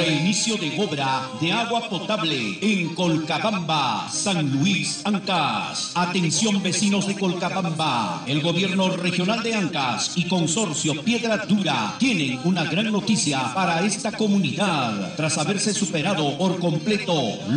Reinicio de obra de agua potable en Colcabamba, San Luis, Ancash. Atención vecinos de Colcabamba. El gobierno regional de Ancash y Consorcio Piedra Dura tienen una gran noticia para esta comunidad. Tras haberse superado por completo